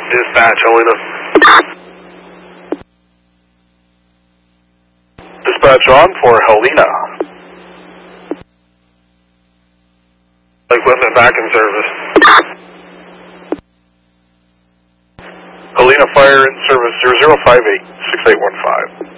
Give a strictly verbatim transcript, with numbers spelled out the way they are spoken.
Dispatch, Helena. Dispatch on for Helena. Equipment back in service. Helena Fire in service zero zero five eight six eight one five.